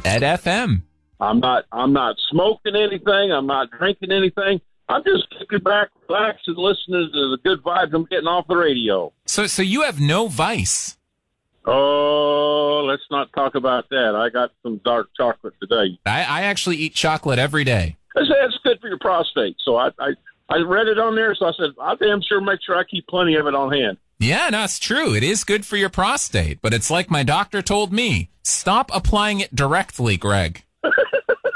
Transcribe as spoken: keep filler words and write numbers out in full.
Ed F M. I'm not. I'm not smoking anything. I'm not drinking anything. I'm just kicking back, relaxing, listening to the good vibes I'm getting off the radio. So, so you have no vice. Oh, let's not talk about that. I got some dark chocolate today. I, I actually eat chocolate every day. They say it's good for your prostate. So I, I, I read it on there. So I said, I'll damn sure make sure I keep plenty of it on hand. Yeah, no, it's true. It is good for your prostate. But it's like my doctor told me. Stop applying it directly, Greg.